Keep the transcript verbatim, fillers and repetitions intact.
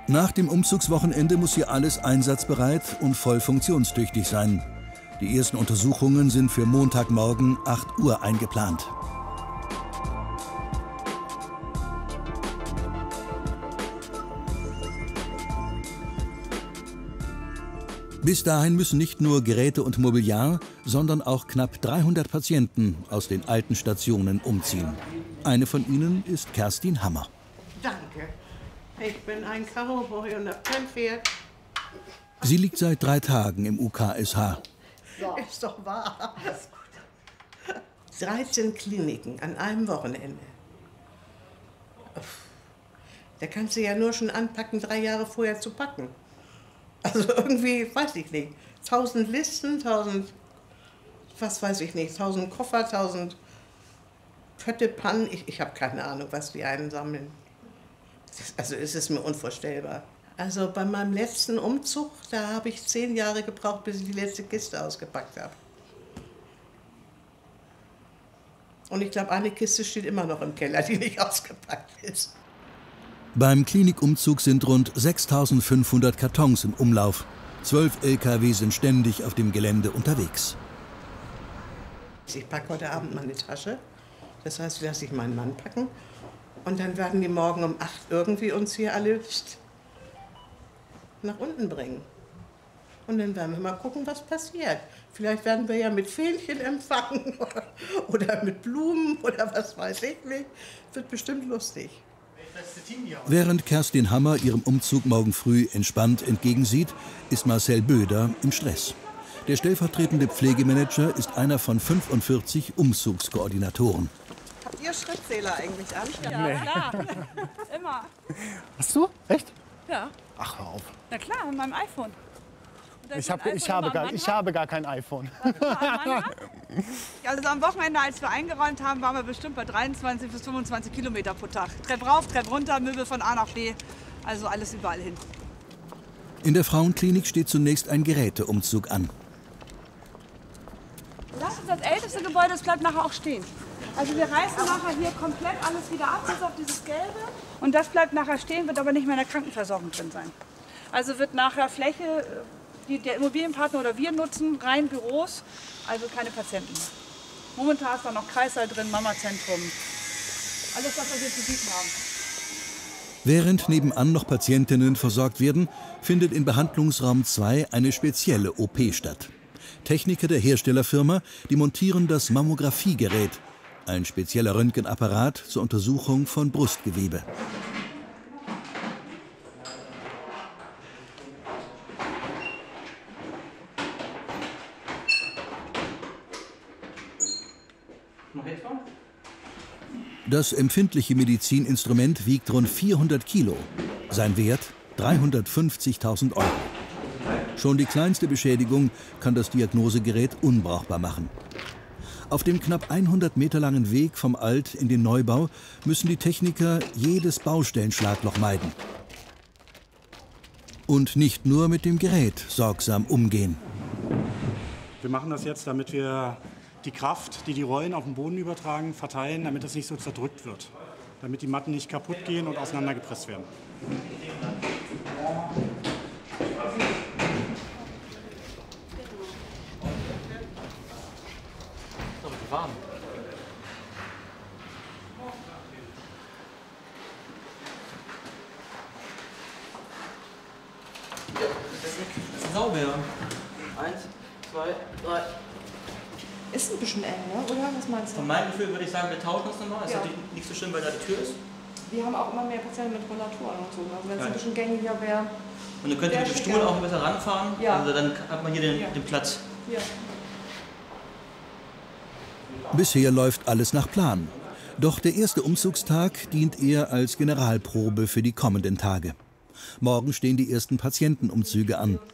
Nach dem Umzugswochenende muss hier alles einsatzbereit und voll funktionstüchtig sein. Die ersten Untersuchungen sind für Montagmorgen acht Uhr eingeplant. Bis dahin müssen nicht nur Geräte und Mobiliar, sondern auch knapp dreihundert Patienten aus den alten Stationen umziehen. Eine von ihnen ist Kerstin Hammer. Danke. Ich bin ein Cowboy und hab kein Pferd. Sie liegt seit drei Tagen im U K S H. So. Ist doch wahr. dreizehn Kliniken an einem Wochenende. Da kannst du ja nur schon anpacken, drei Jahre vorher zu packen. Also irgendwie, weiß ich nicht, tausend Listen, tausend, was weiß ich nicht, tausend Koffer, tausend Pöttepannen. Ich, ich habe keine Ahnung, was die einsammeln. Also es ist mir unvorstellbar. Also bei meinem letzten Umzug, da habe ich zehn Jahre gebraucht, bis ich die letzte Kiste ausgepackt habe. Und ich glaube, eine Kiste steht immer noch im Keller, die nicht ausgepackt ist. Beim Klinikumzug sind rund sechstausendfünfhundert Kartons im Umlauf. Zwölf L K W sind ständig auf dem Gelände unterwegs. Ich packe heute Abend meine Tasche. Das heißt, lasse ich meinen Mann packen. Und dann werden die morgen um acht irgendwie uns hier alle nach unten bringen. Und dann werden wir mal gucken, was passiert. Vielleicht werden wir ja mit Fähnchen empfangen oder mit Blumen oder was weiß ich nicht. Wird bestimmt lustig. Während Kerstin Hammer ihrem Umzug morgen früh entspannt entgegensieht, ist Marcel Böder im Stress. Der stellvertretende Pflegemanager ist einer von fünfundvierzig Umzugskoordinatoren. Habt ihr Schrittzähler eigentlich an? Ja, nee. Klar. Immer. Hast du? Echt? Ja. Ach, hör auf. Na klar, mit meinem iPhone. Ich, hab, ich, habe gar, ich habe gar kein iPhone. Also am Wochenende, als wir eingeräumt haben, waren wir bestimmt bei dreiundzwanzig bis fünfundzwanzig Kilometer pro Tag. Treppe rauf, Treppe runter, Möbel von A nach B, also alles überall hin. In der Frauenklinik steht zunächst ein Geräteumzug an. Das ist das älteste Gebäude, das bleibt nachher auch stehen. Also wir reißen nachher hier komplett alles wieder ab, bis auf dieses Gelbe. Und das bleibt nachher stehen, wird aber nicht mehr in der Krankenversorgung drin sein. Also wird nachher Fläche, die der Immobilienpartner oder wir nutzen, rein Büros, also keine Patienten. Momentan ist da noch Kreissaal drin, Mamazentrum, alles, was wir hier zu bieten haben. Während nebenan noch Patientinnen versorgt werden, findet in Behandlungsraum zwei eine spezielle O P statt. Techniker der Herstellerfirma, die montieren das Mammografiegerät, ein spezieller Röntgenapparat zur Untersuchung von Brustgewebe. Das empfindliche Medizininstrument wiegt rund vierhundert Kilo. Sein Wert dreihundertfünfzigtausend Euro. Schon die kleinste Beschädigung kann das Diagnosegerät unbrauchbar machen. Auf dem knapp hundert Meter langen Weg vom Alt in den Neubau müssen die Techniker jedes Baustellenschlagloch meiden. Und nicht nur mit dem Gerät sorgsam umgehen. Wir machen das jetzt, damit wir die Kraft, die die Rollen auf den Boden übertragen, verteilen, damit es nicht so zerdrückt wird. Damit die Matten nicht kaputt gehen und auseinandergepresst werden. Warm. Ja, das ist sauber. Eins, zwei, drei. Ist ein bisschen eng, ne? Oder? Was meinst du? Von meinem Gefühl würde ich sagen, wir tauschen das nochmal. Ist Ja. natürlich nicht so schlimm, weil da die Tür ist. Wir haben auch immer mehr Patienten mit Rollatoren und so. Also wenn es Ja. ein bisschen gängiger wäre. Und dann könnt ihr mit dem Stuhl auch besser ranfahren. Ja. Also dann hat man hier den, Ja. den Platz. Ja. Bisher läuft alles nach Plan. Doch der erste Umzugstag dient eher als Generalprobe für die kommenden Tage. Morgen stehen die ersten Patientenumzüge an.